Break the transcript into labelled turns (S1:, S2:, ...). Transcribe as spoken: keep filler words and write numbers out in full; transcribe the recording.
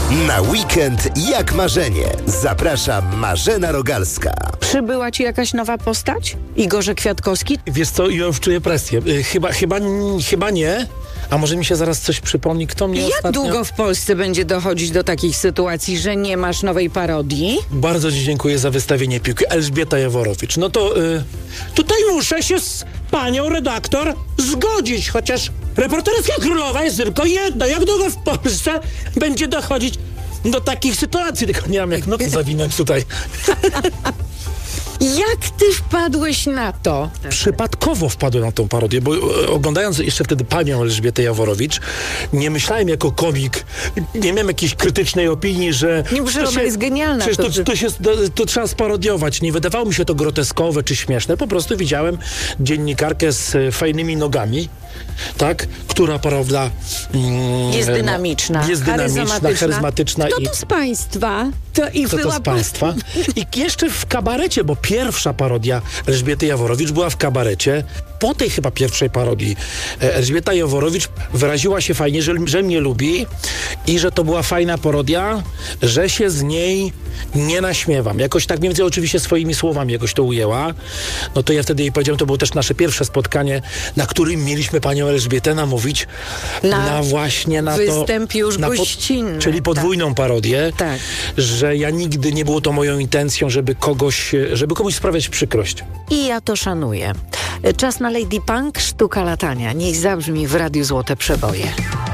S1: Na weekend jak marzenie. Zaprasza Marzena Rogalska.
S2: Przybyła ci jakaś nowa postać? Igorze Kwiatkowski?
S3: Wiesz co, ja już czuję presję. Y, Chyba, chyba, chyba nie. A może mi się zaraz coś przypomni, kto mnie
S2: Jak
S3: ostatnio...
S2: długo w Polsce będzie dochodzić do takich sytuacji, że nie masz nowej parodii?
S3: Bardzo ci dziękuję za wystawienie piłki. Elżbieta Jaworowicz. No to y, tutaj muszę się z panią redaktor zgodzić, chociaż reporterska królowa jest tylko jedna. Jak długo w Polsce będzie dochodzić do takich sytuacji? Tylko nie wiem, jak nogi zawinąć tutaj.
S2: Jak ty wpadłeś na to?
S3: Przypadkowo wpadłem na tą parodię, bo e, oglądając jeszcze wtedy panią Elżbietę Jaworowicz, nie myślałem jako komik, nie miałem jakiejś krytycznej opinii, że...
S2: Nie, że ona jest genialna.
S3: Przecież to,
S2: to,
S3: to, się, to, to trzeba sparodiować. Nie wydawało mi się to groteskowe czy śmieszne. Po prostu widziałem dziennikarkę z e, fajnymi nogami, tak, która, prawda... Mm,
S2: Jest dynamiczna,
S3: Jest dynamiczna, charyzmatyczna. charyzmatyczna
S4: Kto
S3: i,
S4: to z państwa? To i
S3: Kto to
S4: była
S3: z państwa? I jeszcze w kabarecie, bo pierwsza parodia Elżbiety Jaworowicz była w kabarecie. Po tej chyba pierwszej parodii e, Elżbieta Jaworowicz wyraziła się fajnie, że, że mnie lubi i że to była fajna parodia, że się z niej nie naśmiewam. Jakoś tak mniej więcej oczywiście swoimi słowami jakoś to ujęła. No to ja wtedy jej powiedziałem, to było też nasze pierwsze spotkanie, na którym mieliśmy panią Elżbietę namówić
S2: Na
S3: na właśnie na
S2: występ
S3: to...
S2: już
S3: na pod-
S2: gościnny.
S3: Czyli podwójną parodię.
S2: Tak.
S3: Że ja nigdy nie było to moją intencją, żeby kogoś, żeby komuś sprawiać przykrość.
S2: I ja to szanuję. Czas na Lady Punk, sztuka latania. Niech zabrzmi w Radiu Złote Przeboje.